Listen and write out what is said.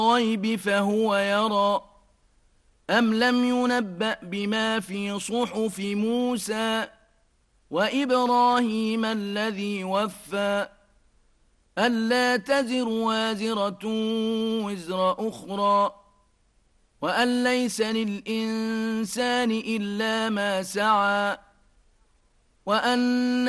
الغيب فهو يرى أم لم ينبأ بما في صحف موسى وإبراهيم الذي وفى ألا تزر وازرة وزر أخرى وأن ليس للإنسان إلا ما سعى وأن